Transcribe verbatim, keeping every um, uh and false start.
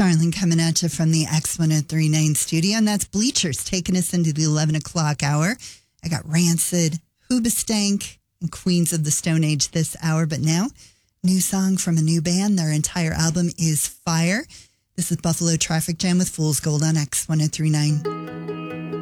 Starling coming at you from the X one oh three point nine studio, and that's Bleachers taking us into the eleven o'clock hour. I got Rancid, Hoobastank, and Queens of the Stone Age this hour, but now, new song from a new band. Their entire album is Fire. This is Buffalo Traffic Jam with Fool's Gold on X one oh three point nine.